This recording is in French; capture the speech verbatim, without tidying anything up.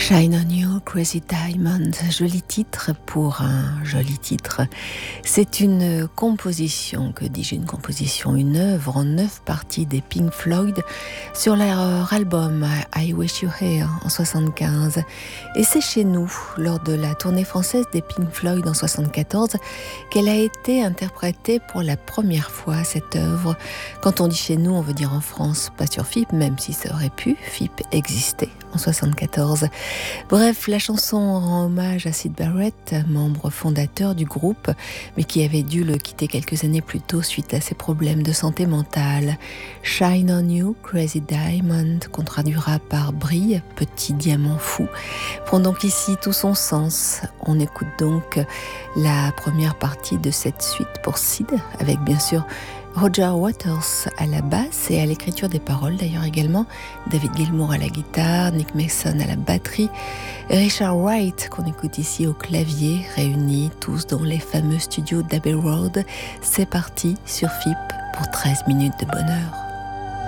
Shine on You, Crazy Diamond, joli titre pour un joli titre. C'est une composition, que dis-je, une composition, une œuvre en neuf parties des Pink Floyd sur leur album I Wish You Here en soixante-quinze. Et c'est chez nous, lors de la tournée française des Pink Floyd en soixante-quatorze, qu'elle a été interprétée pour la première fois, cette œuvre. Quand on dit chez nous, on veut dire en France, pas sur F I P, même si ça aurait pu. F I P existait en soixante-quatorze. Bref, la chanson rend hommage à Syd Barrett, membre fondateur du groupe, mais qui avait dû le quitter quelques années plus tôt suite à ses problèmes de santé mentale. Shine on You, Crazy Diamond, qu'on traduira par brille, petit diamant fou, prend donc ici tout son sens. On écoute donc la première partie de cette suite pour Syd, avec bien sûr Roger Waters à la basse et à l'écriture des paroles d'ailleurs également, David Gilmour à la guitare, Nick Mason à la batterie, et Richard Wright qu'on écoute ici au clavier, réunis tous dans les fameux studios d'Abbey Road. C'est parti sur F I P pour treize minutes de bonheur.